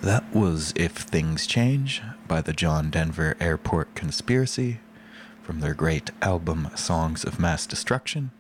That was If Things Change by the John Denver Airport Conspiracy from their great album Songs of Mass Destruction.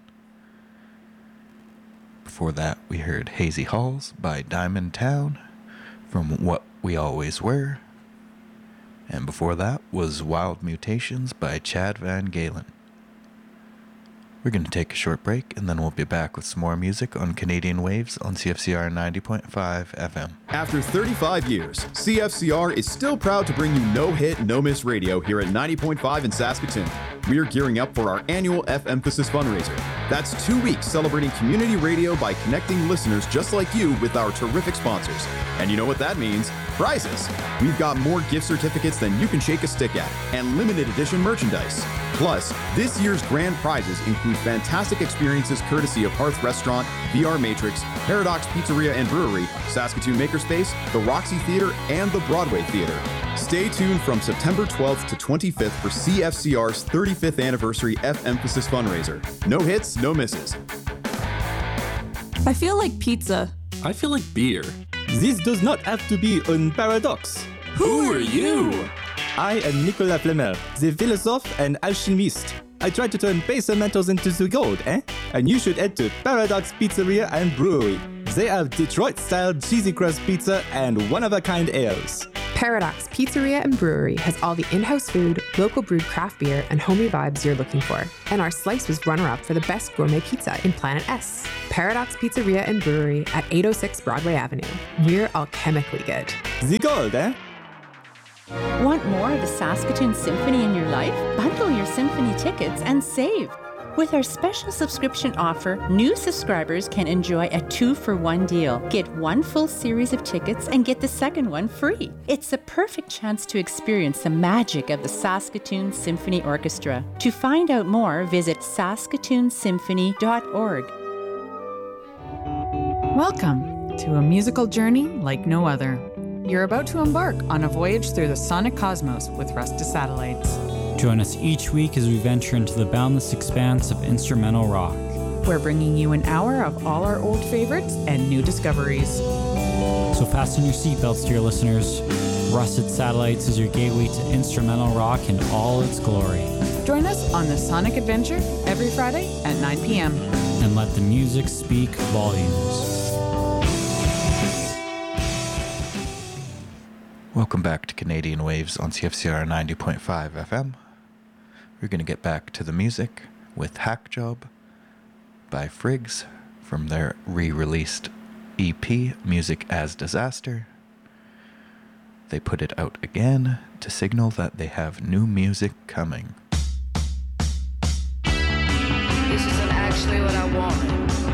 Before that, we heard Hazy Halls by Diamond Town from What We Always Were. And before that was Wild Mutations by Chad Van Galen. We're going to take a short break, and then we'll be back with some more music on Canadian Waves on CFCR 90.5 FM. After 35 years, CFCR is still proud to bring you no-hit, no-miss radio here at 90.5 in Saskatoon. We are gearing up for our annual F-Emphasis fundraiser. That's 2 weeks celebrating community radio by connecting listeners just like you with our terrific sponsors. And you know what that means? Prizes! We've got more gift certificates than you can shake a stick at, and limited edition merchandise. Plus, this year's grand prizes include fantastic experiences courtesy of Hearth Restaurant, VR Matrix, Paradox Pizzeria and Brewery, Saskatoon Makerspace, the Roxy Theatre, and the Broadway Theatre. Stay tuned from September 12th to 25th for CFCR's 35th anniversary F-Emphasis fundraiser. No hits, no misses. I feel like pizza. I feel like beer. This does not have to be un paradox. Who are you? I am Nicolas Flamel, the philosophe and alchemist. I try to turn base metals into the gold, eh? And you should head to Paradox Pizzeria and Brewery. They have Detroit-style cheesy crust pizza and one-of-a-kind ales. Paradox Pizzeria and Brewery has all the in-house food, local brewed craft beer, and homey vibes you're looking for. And our slice was runner-up for the best gourmet pizza in Planet S. Paradox Pizzeria and Brewery at 806 Broadway Avenue. We're alchemically good. The gold, eh? Want more of the Saskatoon Symphony in your life? Bundle your symphony tickets and save. With our special subscription offer, new subscribers can enjoy a 2-for-1 deal. Get one full series of tickets and get the second one free. It's the perfect chance to experience the magic of the Saskatoon Symphony Orchestra. To find out more, visit saskatoonsymphony.org. Welcome to a musical journey like no other. You're about to embark on a voyage through the sonic cosmos with Rusty Satellites. Join us each week as we venture into the boundless expanse of instrumental rock. We're bringing you an hour of all our old favorites and new discoveries. So fasten your seatbelts, dear listeners. Rusted Satellites is your gateway to instrumental rock in all its glory. Join us on the Sonic Adventure every Friday at 9 p.m. And let the music speak volumes. Welcome back to Canadian Waves on CFCR 90.5 FM. We're going to get back to the music with Hack Job by Friggs from their re-released EP, Music as Disaster. They put it out again to signal that they have new music coming. This isn't actually what I wanted.